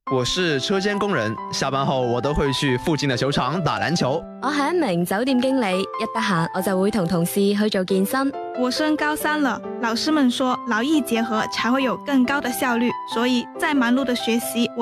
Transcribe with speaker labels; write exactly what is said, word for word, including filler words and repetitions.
Speaker 1: 我是車間工人，下班後我都會去附近的球場打籃球。
Speaker 2: 我係一名酒店經理，一得閒我就會同同事去做健身。
Speaker 3: 我升高三了，老師們說勞逸結合才會有更高的效率，所以在忙碌的學習，我